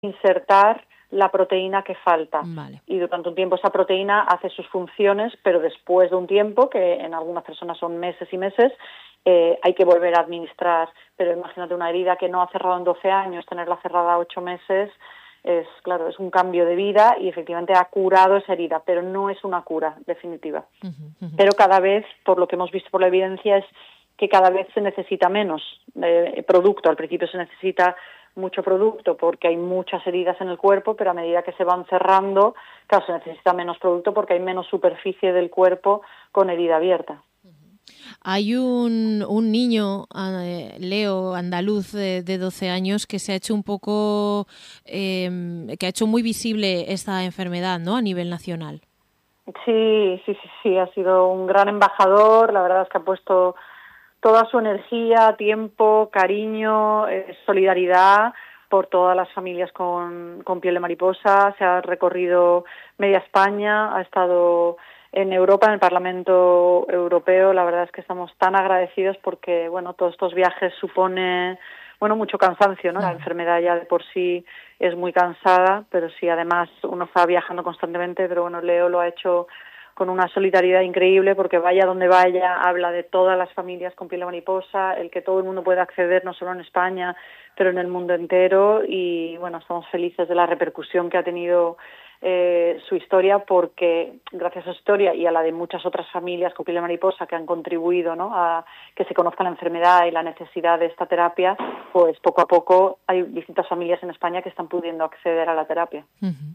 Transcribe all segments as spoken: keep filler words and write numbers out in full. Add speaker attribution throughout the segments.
Speaker 1: insertar la proteína que falta.
Speaker 2: Vale.
Speaker 1: Y durante un tiempo esa proteína hace sus funciones, pero después de un tiempo, que en algunas personas son meses y meses, eh, hay que volver a administrar. Pero imagínate una herida que no ha cerrado en doce años, tenerla cerrada ocho meses, es claro, es un cambio de vida y efectivamente ha curado esa herida, pero no es una cura definitiva.
Speaker 2: Uh-huh, uh-huh.
Speaker 1: Pero cada vez, por lo que hemos visto por la evidencia, es que cada vez se necesita menos eh, producto. Al principio se necesita mucho producto porque hay muchas heridas en el cuerpo, pero a medida que se van cerrando, claro, se necesita menos producto porque hay menos superficie del cuerpo con herida abierta.
Speaker 2: Hay un, un niño, eh, Leo, andaluz de, de doce años, que se ha hecho un poco, eh, que ha hecho muy visible esta enfermedad, ¿no?, a nivel nacional.
Speaker 1: Sí, sí, sí, sí, ha sido un gran embajador. La verdad es que ha puesto toda su energía, tiempo, cariño, eh, solidaridad por todas las familias con, con piel de mariposa. Se ha recorrido media España, ha estado en Europa, en el Parlamento Europeo. La verdad es que estamos tan agradecidos porque, bueno, todos estos viajes suponen, bueno, mucho cansancio, ¿no? La enfermedad ya de por sí es muy cansada, pero sí, además uno está viajando constantemente, pero bueno, Leo lo ha hecho con una solidaridad increíble porque vaya donde vaya, habla de todas las familias con piel de mariposa, el que todo el mundo pueda acceder, no solo en España, pero en el mundo entero, y bueno, estamos felices de la repercusión que ha tenido eh, su historia, porque gracias a su historia y a la de muchas otras familias con piel de mariposa que han contribuido, ¿no?, a que se conozca la enfermedad y la necesidad de esta terapia, pues poco a poco hay distintas familias en España que están pudiendo acceder a la terapia.
Speaker 2: Uh-huh.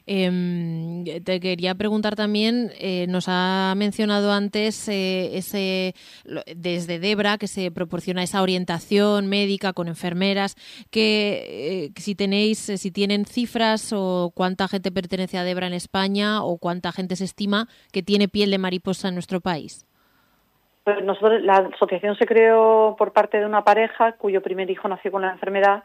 Speaker 2: Eh, te quería preguntar también, eh, nos ha mencionado antes eh, ese desde Debra que se proporciona esa orientación médica con enfermeras, que eh, si tenéis, si tienen cifras o cuánta gente pertenece a Debra en España o cuánta gente se estima que tiene piel de mariposa en nuestro país.
Speaker 1: Pues nosotros, la asociación se creó por parte de una pareja cuyo primer hijo nació con la enfermedad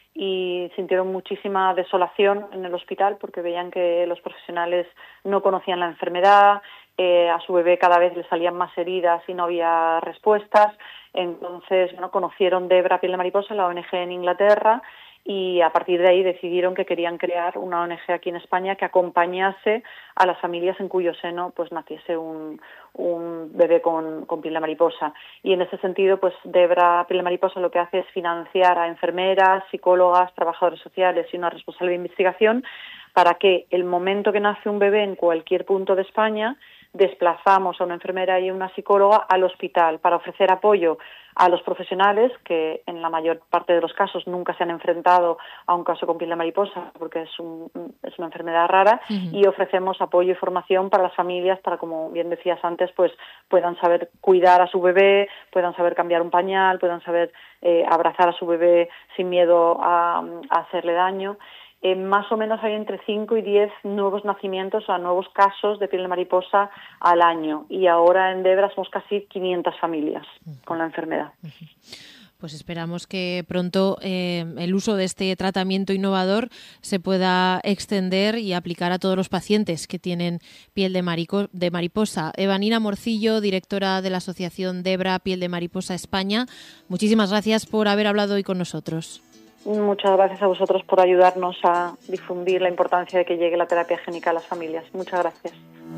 Speaker 1: y sintieron muchísima desolación en el hospital porque veían que los profesionales no conocían la enfermedad, eh, a su bebé cada vez le salían más heridas y no había respuestas. Entonces, bueno, conocieron Debra Piel de Mariposa, la O N G en Inglaterra, y a partir de ahí decidieron que querían crear una O N G aquí en España que acompañase a las familias en cuyo seno pues naciese un, un bebé con, con piel de mariposa. Y en ese sentido, pues Debra Piel de Mariposa lo que hace es financiar a enfermeras, psicólogas, trabajadores sociales y una responsable de investigación para que el momento que nace un bebé en cualquier punto de España desplazamos a una enfermera y una psicóloga al hospital para ofrecer apoyo a los profesionales que en la mayor parte de los casos nunca se han enfrentado a un caso con piel de mariposa porque es, un, es una enfermedad rara. Uh-huh. Y ofrecemos apoyo y formación para las familias para, como bien decías antes, pues puedan saber cuidar a su bebé, puedan saber cambiar un pañal, puedan saber eh, abrazar a su bebé sin miedo a, a hacerle daño. Eh, más o menos hay entre cinco y diez nuevos nacimientos, o sea, nuevos casos de piel de mariposa al año. Y ahora en Debra somos casi quinientas familias con la enfermedad.
Speaker 2: Pues esperamos que pronto eh, el uso de este tratamiento innovador se pueda extender y aplicar a todos los pacientes que tienen piel de, marico, de mariposa. Evanina Morcillo, directora de la Asociación Debra Piel de Mariposa España, muchísimas gracias por haber hablado hoy con nosotros.
Speaker 1: Muchas gracias a vosotros por ayudarnos a difundir la importancia de que llegue la terapia génica a las familias. Muchas gracias.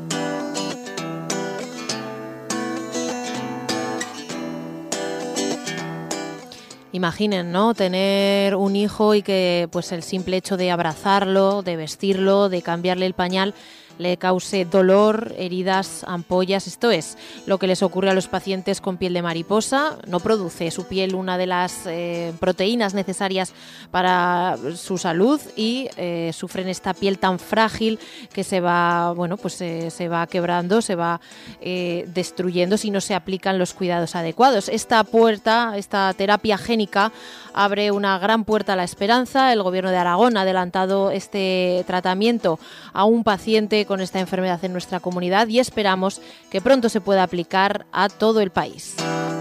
Speaker 2: Imaginen, ¿no?, tener un hijo y que pues el simple hecho de abrazarlo, de vestirlo, de cambiarle el pañal le cause dolor, heridas, ampollas. Esto es lo que les ocurre a los pacientes con piel de mariposa. No produce su piel una de las eh, proteínas necesarias para su salud y eh, sufren esta piel tan frágil que se va, bueno, pues eh, se va quebrando, se va eh, destruyendo si no se aplican los cuidados adecuados. Esta puerta, esta terapia génica abre una gran puerta a la esperanza. El Gobierno de Aragón ha adelantado este tratamiento a un paciente con esta enfermedad en nuestra comunidad y esperamos que pronto se pueda aplicar a todo el país.